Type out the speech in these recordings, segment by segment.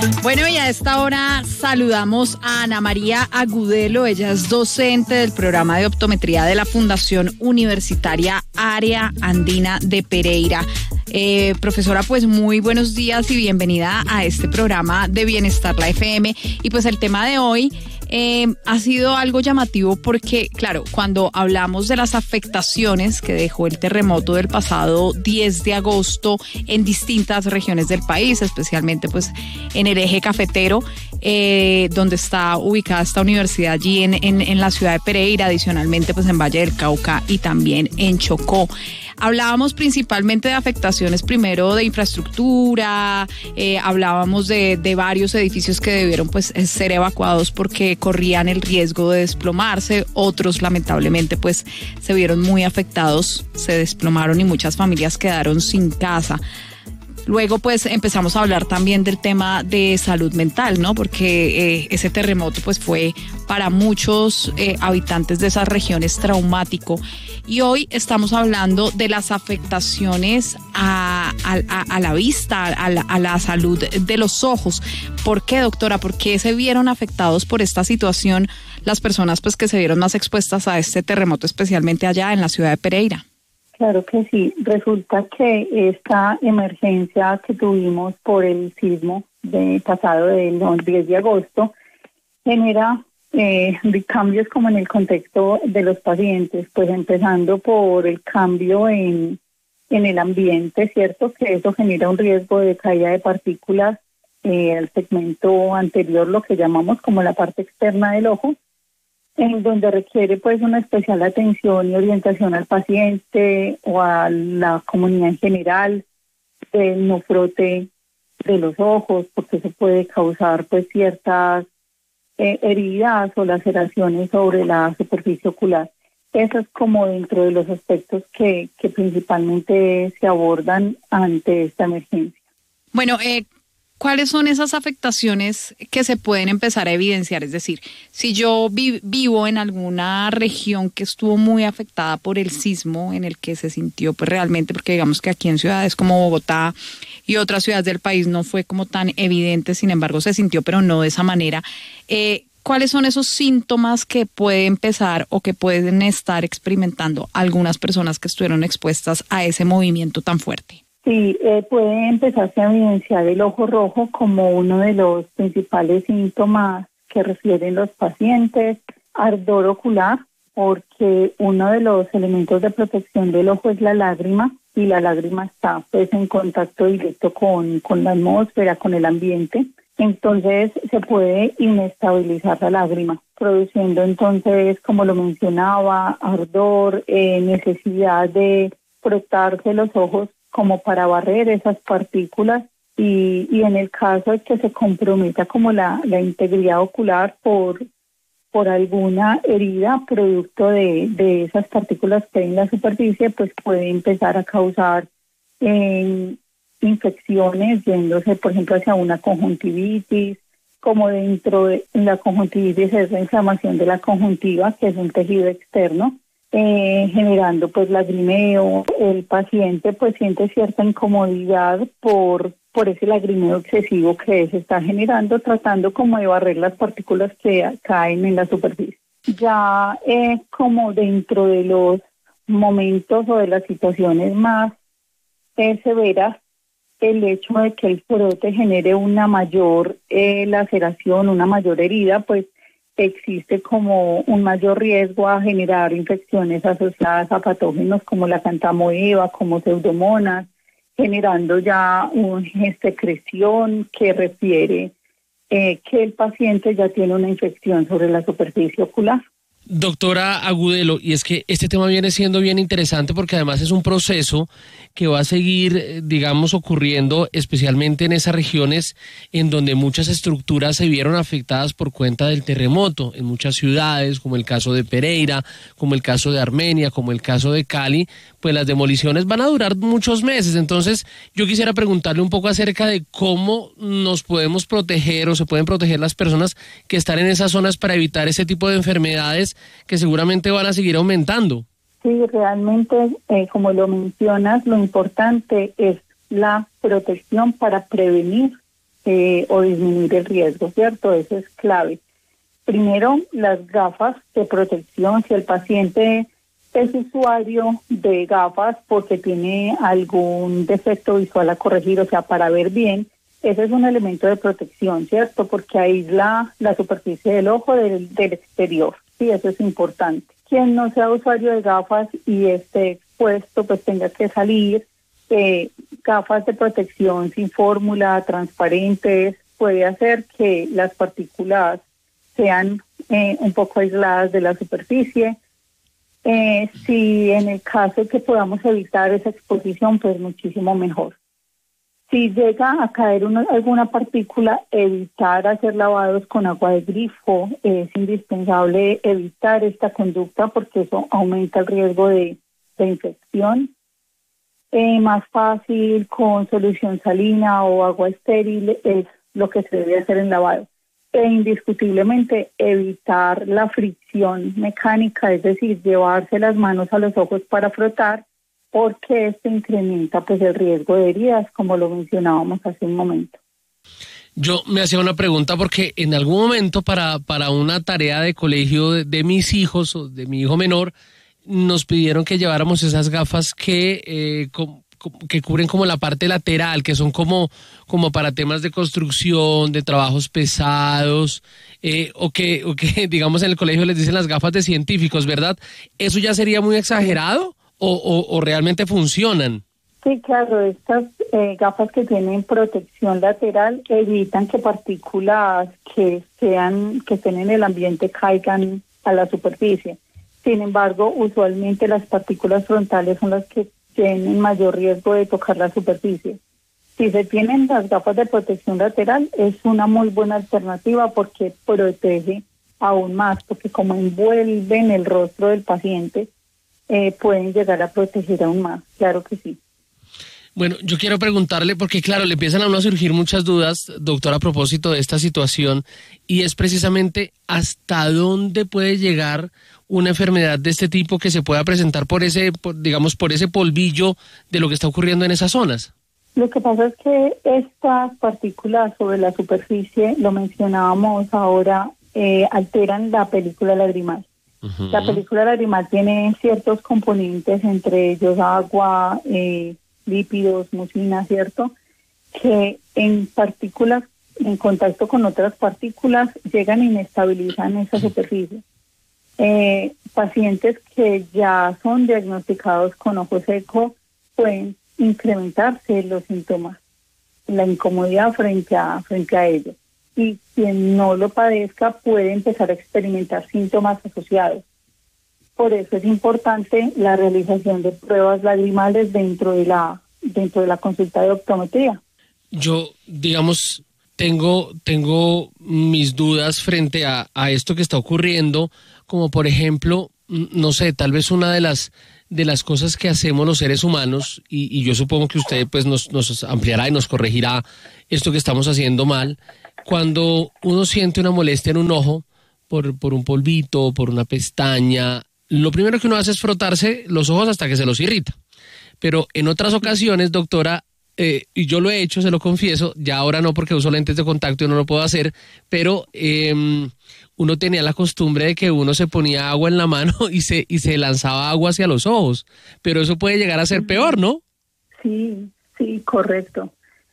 Bueno, y a esta hora saludamos a Ana María Agudelo. Ella es docente del programa de optometría de la Fundación Universitaria Área Andina de Pereira. Profesora, pues muy buenos días y bienvenida a este programa de Bienestar La FM. Y pues el tema de hoy ha sido algo llamativo porque, claro, cuando hablamos de las afectaciones que dejó el terremoto del pasado 10 de agosto en distintas regiones del país, especialmente pues en el eje cafetero, donde está ubicada esta universidad allí en la ciudad de Pereira, adicionalmente pues en Valle del Cauca y también en Chocó. Hablábamos principalmente de afectaciones primero de infraestructura, hablábamos de varios edificios que debieron pues ser evacuados porque corrían el riesgo de desplomarse, otros lamentablemente pues se vieron muy afectados, se desplomaron y muchas familias quedaron sin casa. Luego pues empezamos a hablar también del tema de salud mental, ¿no? Porque ese terremoto pues fue para muchos habitantes de esas regiones traumático. Y hoy estamos hablando de las afectaciones a la vista, a la salud de los ojos. ¿Por qué, doctora? ¿Por qué se vieron afectados por esta situación las personas pues que se vieron más expuestas a este terremoto, especialmente allá en la ciudad de Pereira? Claro que sí. Resulta que esta emergencia que tuvimos por el sismo pasado del 10 de agosto genera cambios como en el contexto de los pacientes, pues empezando por el cambio en el ambiente, ¿cierto? Que eso genera un riesgo de caída de partículas al segmento anterior, lo que llamamos como la parte externa del ojo, en donde requiere pues una especial atención y orientación al paciente o a la comunidad en general, del no frote de los ojos, porque se puede causar pues ciertas heridas o laceraciones sobre la superficie ocular. Eso es como dentro de los aspectos que principalmente se abordan ante esta emergencia. Bueno, ¿cuáles son esas afectaciones que se pueden empezar a evidenciar? Es decir, si yo vivo en alguna región que estuvo muy afectada por el sismo, en el que se sintió pues realmente, porque digamos que aquí en ciudades como Bogotá y otras ciudades del país no fue como tan evidente, sin embargo se sintió, pero no de esa manera. ¿Cuáles son esos síntomas que puede empezar o que pueden estar experimentando algunas personas que estuvieron expuestas a ese movimiento tan fuerte? Sí, puede empezarse a evidenciar el ojo rojo como uno de los principales síntomas que refieren los pacientes, ardor ocular, porque uno de los elementos de protección del ojo es la lágrima, y la lágrima está pues en contacto directo con la atmósfera, con el ambiente. Entonces se puede inestabilizar la lágrima, produciendo entonces, como lo mencionaba, ardor, necesidad de frotarse los ojos como para barrer esas partículas y en el caso de que se comprometa como la integridad ocular por alguna herida producto de esas partículas que hay en la superficie, pues puede empezar a causar infecciones, yéndose por ejemplo hacia una conjuntivitis, como dentro de la conjuntivitis es la inflamación de la conjuntiva, que es un tejido externo, generando pues lagrimeo. El paciente pues siente cierta incomodidad por ese lagrimeo excesivo que se está generando, tratando como de barrer las partículas que caen en la superficie. Ya como dentro de los momentos o de las situaciones más severas, el hecho de que el frote genere una mayor laceración, una mayor herida, pues existe como un mayor riesgo a generar infecciones asociadas a patógenos como la cantamoeba, como pseudomonas, generando ya una secreción que refiere que el paciente ya tiene una infección sobre la superficie ocular. Doctora Agudelo, y es que este tema viene siendo bien interesante porque además es un proceso que va a seguir, digamos, ocurriendo especialmente en esas regiones en donde muchas estructuras se vieron afectadas por cuenta del terremoto, en muchas ciudades, como el caso de Pereira, como el caso de Armenia, como el caso de Cali, pues las demoliciones van a durar muchos meses. Entonces, yo quisiera preguntarle un poco acerca de cómo nos podemos proteger o se pueden proteger las personas que están en esas zonas para evitar ese tipo de enfermedades que seguramente van a seguir aumentando. Sí, realmente, como lo mencionas, lo importante es la protección para prevenir o disminuir el riesgo, ¿cierto? Eso es clave. Primero, las gafas de protección. Si el paciente es usuario de gafas porque tiene algún defecto visual a corregir, o sea, para ver bien, ese es un elemento de protección, ¿cierto? Porque aísla la superficie del ojo del exterior. Sí, eso es importante. Quien no sea usuario de gafas y esté expuesto, pues tenga que salir. Gafas de protección sin fórmula, transparentes, puede hacer que las partículas sean un poco aisladas de la superficie. Si en el caso que podamos evitar esa exposición, pues muchísimo mejor. Si llega a caer alguna partícula, evitar hacer lavados con agua de grifo. Es indispensable evitar esta conducta porque eso aumenta el riesgo de infección. Más fácil con solución salina o agua estéril es lo que se debe hacer en lavado. E indiscutiblemente evitar la fricción mecánica, es decir, llevarse las manos a los ojos para frotar, porque esto incrementa pues el riesgo de heridas, como lo mencionábamos hace un momento. Yo me hacía una pregunta porque en algún momento para una tarea de colegio de mis hijos o de mi hijo menor, nos pidieron que lleváramos esas gafas que cubren como la parte lateral, que son como para temas de construcción, de trabajos pesados, o que digamos en el colegio les dicen las gafas de científicos, ¿verdad? ¿Eso ya sería muy exagerado o realmente funcionan? Sí, claro, estas gafas que tienen protección lateral evitan que partículas que estén en el ambiente caigan a la superficie. Sin embargo, usualmente las partículas frontales son las que tienen mayor riesgo de tocar la superficie. Si se tienen las gafas de protección lateral, es una muy buena alternativa porque protege aún más, porque como envuelven el rostro del paciente, pueden llegar a proteger aún más, claro que sí. Bueno, yo quiero preguntarle, porque claro, le empiezan a uno a surgir muchas dudas, doctor, a propósito de esta situación, y es precisamente hasta dónde puede llegar una enfermedad de este tipo que se pueda presentar por ese polvillo de lo que está ocurriendo en esas zonas. Lo que pasa es que estas partículas sobre la superficie, lo mencionábamos ahora, alteran la película lagrimal. Uh-huh. La película lagrimal tiene ciertos componentes, entre ellos agua, lípidos, mucina, ¿cierto? Que en partículas, en contacto con otras partículas, llegan e inestabilizan esa superficie. Pacientes que ya son diagnosticados con ojo seco pueden incrementarse los síntomas, la incomodidad frente a ello. Y quien no lo padezca puede empezar a experimentar síntomas asociados. Por eso es importante la realización de pruebas lagrimales dentro de la consulta de optometría. Yo, digamos, tengo mis dudas frente a esto que está ocurriendo, como por ejemplo, no sé, tal vez una de las cosas que hacemos los seres humanos, y yo supongo que usted pues nos ampliará y nos corregirá esto que estamos haciendo mal, cuando uno siente una molestia en un ojo por un polvito, por una pestaña, lo primero que uno hace es frotarse los ojos hasta que se los irrita. Pero en otras ocasiones, doctora, y yo lo he hecho, se lo confieso, ya ahora no porque uso lentes de contacto y no lo puedo hacer, pero uno tenía la costumbre de que uno se ponía agua en la mano y se lanzaba agua hacia los ojos, pero eso puede llegar a ser peor, ¿no? Sí, correcto.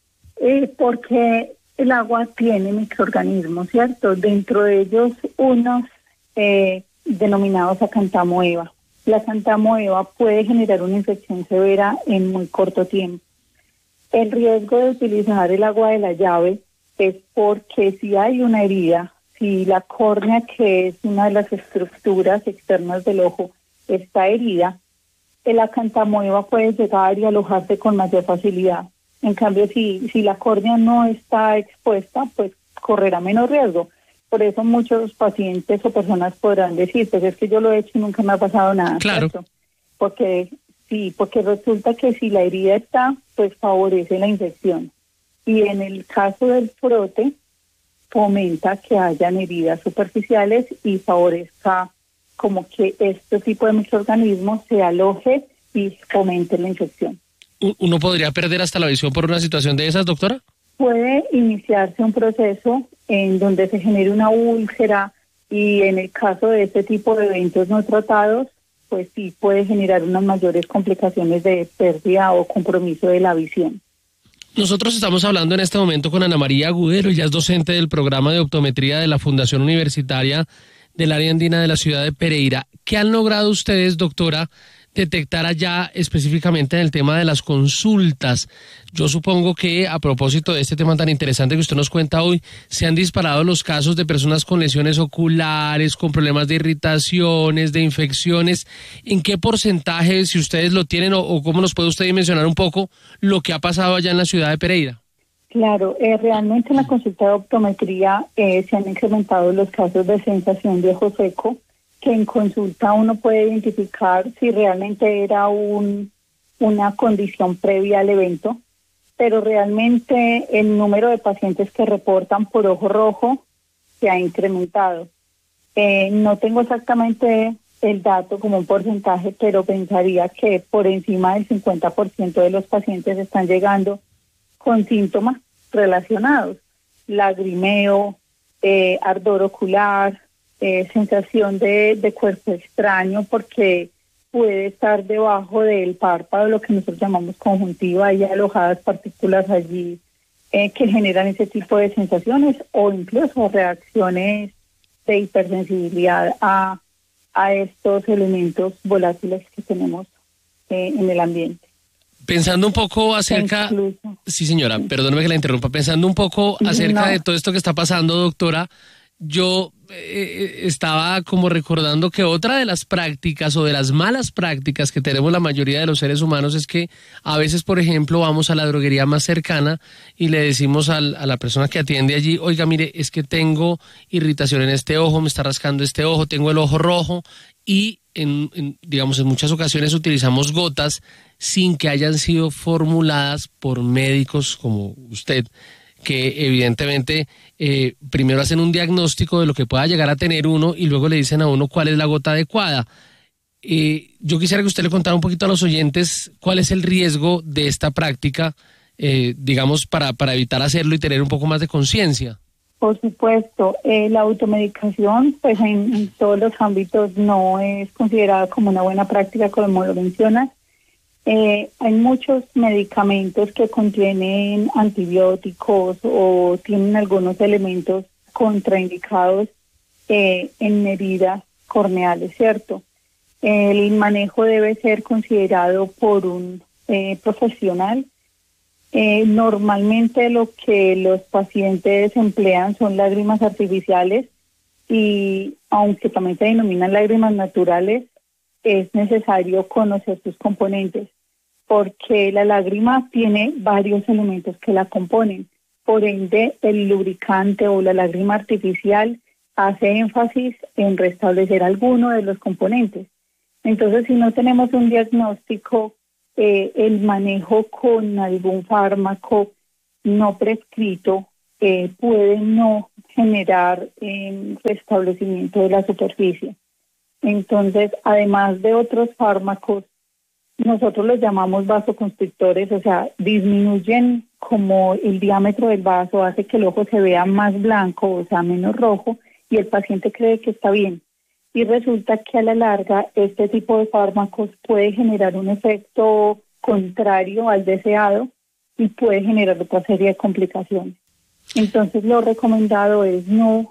Porque el agua tiene microorganismos, ¿cierto? Dentro de ellos unos denominados acantamoeba. La acantamoeba puede generar una infección severa en muy corto tiempo. El riesgo de utilizar el agua de la llave es porque si hay una herida, si la córnea, que es una de las estructuras externas del ojo, está herida, el acantamoeba puede llegar y alojarse con mayor facilidad. En cambio, si la córnea no está expuesta, pues correrá menos riesgo. Por eso muchos pacientes o personas podrán decir, pues es que yo lo he hecho y nunca me ha pasado nada. Claro. ¿Cierto? Porque resulta que si la herida está, pues favorece la infección. Y en el caso del frote, fomenta que hayan heridas superficiales y favorezca como que este tipo de microorganismos se aloje y fomente la infección. ¿Uno podría perder hasta la visión por una situación de esas, doctora? puede iniciarse un proceso en donde se genere una úlcera y en el caso de este tipo de eventos no tratados, pues sí puede generar unas mayores complicaciones de pérdida o compromiso de la visión. Nosotros estamos hablando en este momento con Ana María Agudelo, ella es docente del programa de optometría de la Fundación Universitaria del Área Andina de la ciudad de Pereira. ¿Qué han logrado ustedes, doctora, detectar allá específicamente en el tema de las consultas? Yo supongo que a propósito de este tema tan interesante que usted nos cuenta hoy, se han disparado los casos de personas con lesiones oculares, con problemas de irritaciones, de infecciones. ¿En qué porcentaje, si ustedes lo tienen, o cómo nos puede usted dimensionar un poco lo que ha pasado allá en la ciudad de Pereira? Claro, realmente en la consulta de optometría se han incrementado los casos de sensación de ojo seco, que en consulta uno puede identificar si realmente era una condición previa al evento, pero realmente el número de pacientes que reportan por ojo rojo se ha incrementado. No tengo exactamente el dato como un porcentaje, pero pensaría que por encima del 50% de los pacientes están llegando con síntomas relacionados, lagrimeo, ardor ocular, sensación de cuerpo extraño porque puede estar debajo del párpado, lo que nosotros llamamos conjuntiva, y alojadas partículas allí que generan ese tipo de sensaciones o incluso reacciones de hipersensibilidad a estos elementos volátiles que tenemos en el ambiente. Pensando un poco acerca... Sí, señora, perdóneme que la interrumpa. Pensando un poco acerca de todo esto que está pasando, doctora, yo estaba como recordando que otra de las prácticas o de las malas prácticas que tenemos la mayoría de los seres humanos es que a veces, por ejemplo, vamos a la droguería más cercana y le decimos a la persona que atiende allí, oiga, mire, es que tengo irritación en este ojo, me está rascando este ojo, tengo el ojo rojo, y digamos, en muchas ocasiones utilizamos gotas sin que hayan sido formuladas por médicos como usted, que evidentemente primero hacen un diagnóstico de lo que pueda llegar a tener uno y luego le dicen a uno cuál es la gota adecuada. Yo quisiera que usted le contara un poquito a los oyentes cuál es el riesgo de esta práctica, digamos, para evitar hacerlo y tener un poco más de conciencia. Por supuesto, la automedicación, pues en todos los ámbitos no es considerada como una buena práctica, como lo mencionas. Hay muchos medicamentos que contienen antibióticos o tienen algunos elementos contraindicados en heridas corneales, ¿cierto? El manejo debe ser considerado por un profesional. Normalmente lo que los pacientes emplean son lágrimas artificiales y aunque también se denominan lágrimas naturales, es necesario conocer sus componentes porque la lágrima tiene varios elementos que la componen. Por ende, el lubricante o la lágrima artificial hace énfasis en restablecer alguno de los componentes. Entonces, si no tenemos un diagnóstico, el manejo con algún fármaco no prescrito puede no generar restablecimiento de la superficie. Entonces, además de otros fármacos, nosotros los llamamos vasoconstrictores, o sea, disminuyen como el diámetro del vaso, hace que el ojo se vea más blanco, o sea, menos rojo, y el paciente cree que está bien. Y resulta que a la larga este tipo de fármacos puede generar un efecto contrario al deseado y puede generar otra serie de complicaciones. Entonces lo recomendado es no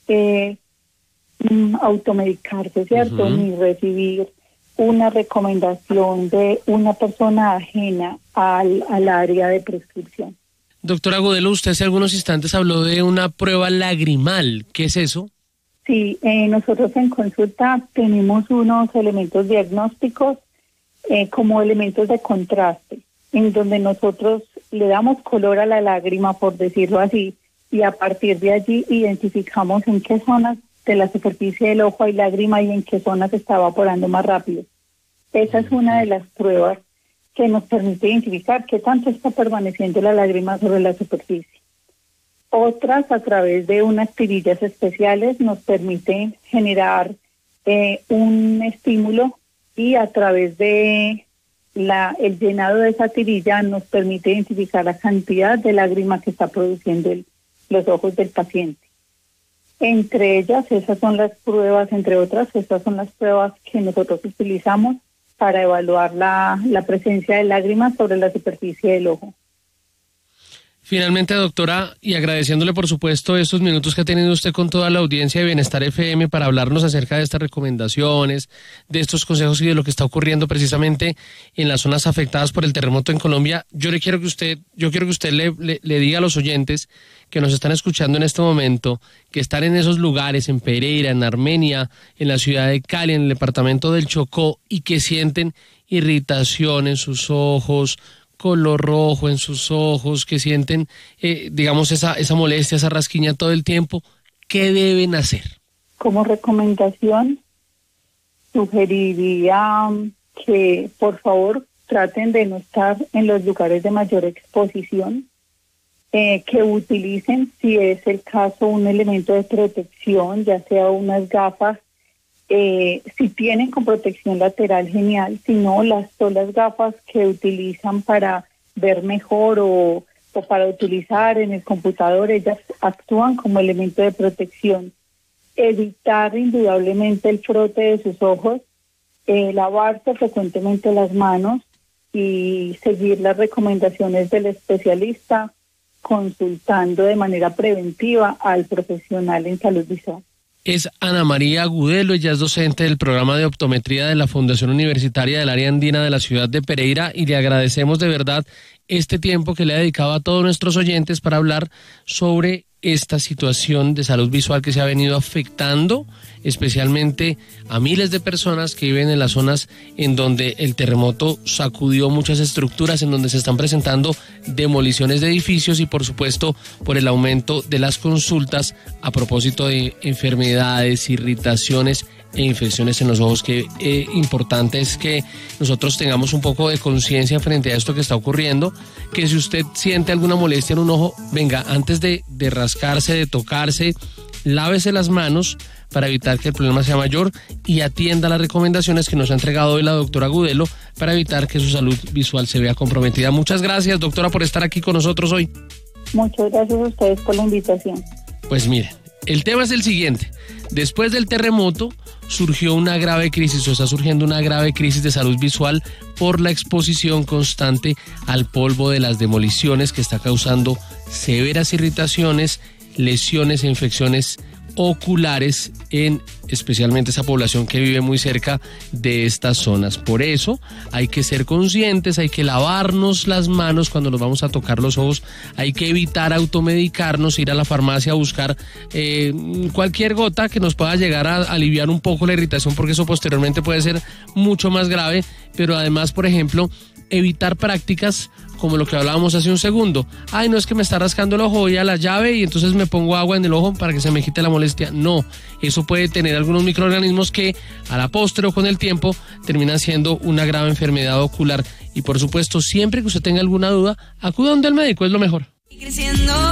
automedicarse, ¿cierto? Ni recibir una recomendación de una persona ajena al área de prescripción. Doctora Agudelo, usted hace algunos instantes habló de una prueba lagrimal. ¿Qué es eso? Sí, nosotros en consulta tenemos unos elementos diagnósticos como elementos de contraste, en donde nosotros le damos color a la lágrima, por decirlo así, y a partir de allí identificamos en qué zonas de la superficie del ojo hay lágrima y en qué zonas se está evaporando más rápido. Esa es una de las pruebas que nos permite identificar qué tanto está permaneciendo la lágrima sobre la superficie. Otras, a través de unas tirillas especiales, nos permiten generar un estímulo y a través de el llenado de esa tirilla nos permite identificar la cantidad de lágrima que está produciendo los ojos del paciente. Entre ellas, esas son las pruebas, entre otras, estas son las pruebas que nosotros utilizamos para evaluar la presencia de lágrimas sobre la superficie del ojo. Finalmente, doctora, y agradeciéndole por supuesto estos minutos que ha tenido usted con toda la audiencia de Bienestar FM para hablarnos acerca de estas recomendaciones, de estos consejos y de lo que está ocurriendo precisamente en las zonas afectadas por el terremoto en Colombia, yo quiero que usted le diga a los oyentes que nos están escuchando en este momento, que están en esos lugares, en Pereira, en Armenia, en la ciudad de Cali, en el departamento del Chocó, y que sienten irritación en sus ojos, color rojo en sus ojos, que sienten, digamos, esa molestia, esa rasquiña todo el tiempo, ¿qué deben hacer? Como recomendación, sugeriría que por favor traten de no estar en los lugares de mayor exposición, que utilicen, si es el caso, un elemento de protección, ya sea unas gafas. Si tienen con protección lateral, genial. Si no, las solas gafas que utilizan para ver mejor o para utilizar en el computador, ellas actúan como elemento de protección. Evitar indudablemente el frote de sus ojos, lavarse frecuentemente las manos y seguir las recomendaciones del especialista, consultando de manera preventiva al profesional en salud visual. Es Ana María Agudelo, ella es docente del programa de optometría de la Fundación Universitaria del Área Andina de la ciudad de Pereira, y le agradecemos de verdad este tiempo que le ha dedicado a todos nuestros oyentes para hablar sobre esta situación de salud visual que se ha venido afectando especialmente a miles de personas que viven en las zonas en donde el terremoto sacudió muchas estructuras, en donde se están presentando demoliciones de edificios y por supuesto por el aumento de las consultas a propósito de enfermedades, irritaciones e infecciones en los ojos. Que importante es que nosotros tengamos un poco de conciencia frente a esto que está ocurriendo, que si usted siente alguna molestia en un ojo, venga, antes de rascarse, de tocarse, lávese las manos para evitar que el problema sea mayor y atienda las recomendaciones que nos ha entregado hoy la doctora Agudelo para evitar que su salud visual se vea comprometida. Muchas gracias, doctora, por estar aquí con nosotros hoy. Muchas gracias a ustedes por la invitación. Pues miren, el tema es el siguiente. Después del terremoto surgió una grave crisis, o está surgiendo una grave crisis de salud visual por la exposición constante al polvo de las demoliciones, que está causando severas irritaciones, lesiones e infecciones oculares en especialmente esa población que vive muy cerca de estas zonas. Por eso hay que ser conscientes, hay que lavarnos las manos cuando nos vamos a tocar los ojos, hay que evitar automedicarnos, ir a la farmacia a buscar cualquier gota que nos pueda llegar a aliviar un poco la irritación, porque eso posteriormente puede ser mucho más grave. Pero además, por ejemplo, evitar prácticas como lo que hablábamos hace un segundo. Ay, no, es que me está rascando el ojo, voy a la llave y entonces me pongo agua en el ojo para que se me quite la molestia. No, eso puede tener algunos microorganismos que a la postre o con el tiempo terminan siendo una grave enfermedad ocular. Y por supuesto, siempre que usted tenga alguna duda, acuda donde el médico, es lo mejor.